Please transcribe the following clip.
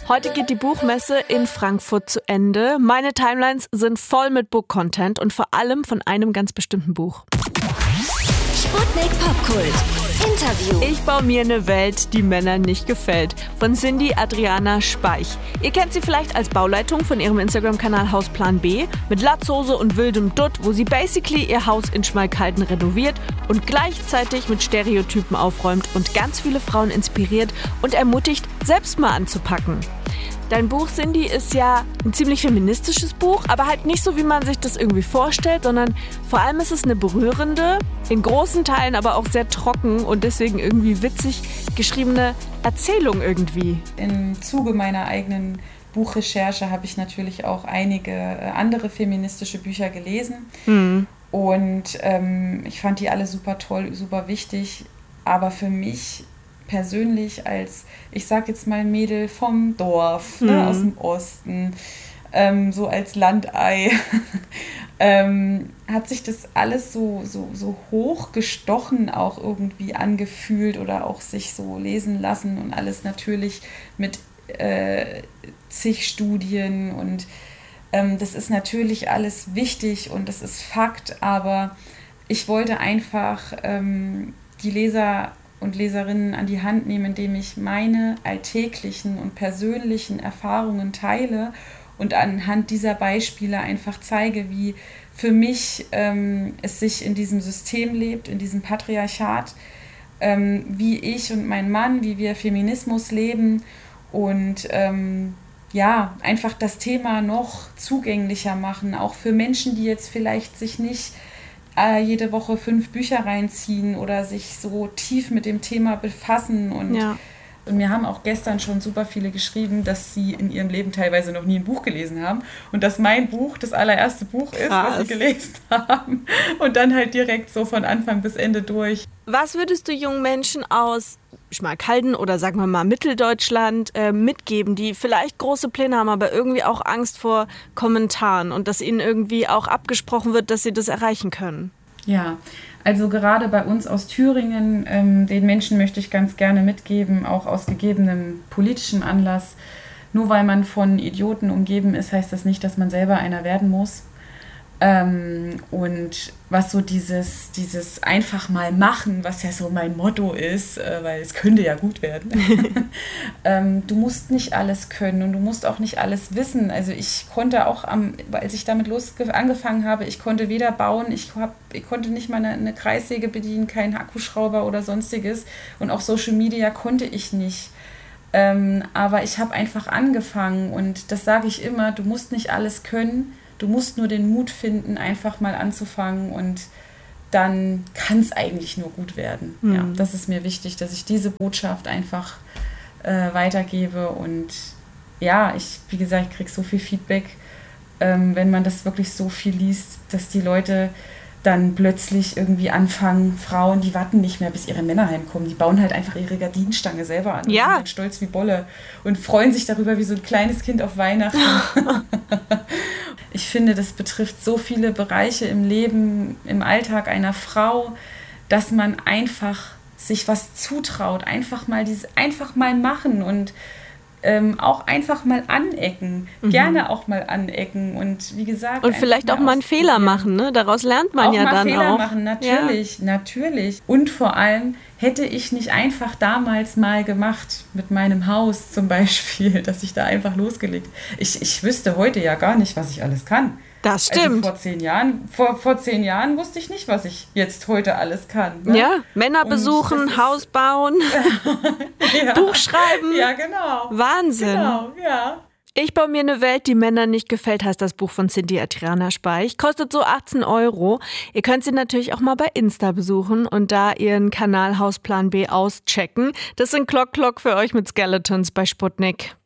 Heute geht die Buchmesse in Frankfurt zu Ende. Meine Timelines sind voll mit Book-Content und vor allem von einem ganz bestimmten Buch. Sputnik Popkult. Interview. Ich baue mir eine Welt, die Männern nicht gefällt. Von Cindy Adriana Speich. Ihr kennt sie vielleicht als Bauleitung von ihrem Instagram-Kanal Hausplan B mit Latzhose und wildem Dutt, wo sie basically ihr Haus in Schmalkalden renoviert und gleichzeitig mit Stereotypen aufräumt und ganz viele Frauen inspiriert und ermutigt, selbst mal anzupacken. Dein Buch, Cindy, ist ja ein ziemlich feministisches Buch, aber halt nicht so, wie man sich das irgendwie vorstellt, sondern vor allem ist es eine berührende, in großen Teilen aber auch sehr trocken und deswegen irgendwie witzig geschriebene Erzählung irgendwie. Im Zuge meiner eigenen Buchrecherche habe ich natürlich auch einige andere feministische Bücher gelesen. Und ich fand die alle super toll, super wichtig, aber für mich persönlich als, ich sag jetzt mal Mädel vom Dorf, aus dem Osten, so als Landei, hat sich das alles so hochgestochen auch irgendwie angefühlt oder auch sich so lesen lassen und alles natürlich mit zig Studien und das ist natürlich alles wichtig und das ist Fakt, aber ich wollte einfach die Leser und Leserinnen an die Hand nehmen, indem ich meine alltäglichen und persönlichen Erfahrungen teile und anhand dieser Beispiele einfach zeige, wie für mich es sich in diesem System lebt, in diesem Patriarchat, wie ich und mein Mann, wie wir Feminismus leben und einfach das Thema noch zugänglicher machen, auch für Menschen, die jetzt vielleicht sich nicht jede Woche 5 Bücher reinziehen oder sich so tief mit dem Thema befassen. Und mir haben auch gestern schon super viele geschrieben, dass sie in ihrem Leben teilweise noch nie ein Buch gelesen haben und dass mein Buch das allererste Buch ist, was sie gelesen haben und dann halt direkt so von Anfang bis Ende durch. Was würdest du jungen Menschen aus Schmalkalden oder sagen wir mal Mitteldeutschland mitgeben, die vielleicht große Pläne haben, aber irgendwie auch Angst vor Kommentaren und dass ihnen irgendwie auch abgesprochen wird, dass sie das erreichen können? Ja, also gerade bei uns aus Thüringen, den Menschen möchte ich ganz gerne mitgeben, auch aus gegebenem politischem Anlass. Nur weil man von Idioten umgeben ist, heißt das nicht, dass man selber einer werden muss. Und was so dieses einfach mal machen, was ja so mein Motto ist, weil es könnte ja gut werden. Du musst nicht alles können und du musst auch nicht alles wissen. Also ich konnte auch, als ich damit angefangen habe, ich konnte weder bauen, ich konnte nicht mal eine Kreissäge bedienen, keinen Akkuschrauber oder sonstiges. Und auch Social Media konnte ich nicht. Aber ich habe einfach angefangen und das sage ich immer, du musst nicht alles können. Du musst nur den Mut finden, einfach mal anzufangen und dann kann es eigentlich nur gut werden. Ja, das ist mir wichtig, dass ich diese Botschaft einfach weitergebe und ja, wie gesagt, ich kriege so viel Feedback, wenn man das wirklich so viel liest, dass die Leute dann plötzlich irgendwie anfangen, Frauen, die warten nicht mehr, bis ihre Männer heimkommen. Die bauen halt einfach ihre Gardinenstange selber an. Ja. Und sind halt stolz wie Bolle und freuen sich darüber wie so ein kleines Kind auf Weihnachten. Ich finde, das betrifft so viele Bereiche im Leben, im Alltag einer Frau, dass man einfach sich was zutraut, einfach mal machen und auch einfach mal anecken, gerne auch mal anecken und wie gesagt. Und vielleicht auch mal einen Fehler machen, ne? Daraus lernt man ja dann auch. Auch mal Fehler machen, natürlich. Und vor allem hätte ich nicht einfach damals mal gemacht mit meinem Haus zum Beispiel, dass ich da einfach losgelegt. Ich wüsste heute ja gar nicht, was ich alles kann. Das stimmt. Also vor 10 Jahren wusste ich nicht, was ich jetzt heute alles kann. Ne? Ja, Männer besuchen, Haus bauen, Buch schreiben. Ja, genau. Wahnsinn. Genau, ja. Ich baue mir eine Welt, die Männern nicht gefällt, heißt das Buch von Cindy Adriana Speich. Kostet so 18 €. Ihr könnt sie natürlich auch mal bei Insta besuchen und da ihren Kanal Hausplan B auschecken. Das sind Glock für euch mit Skeletons bei Sputnik.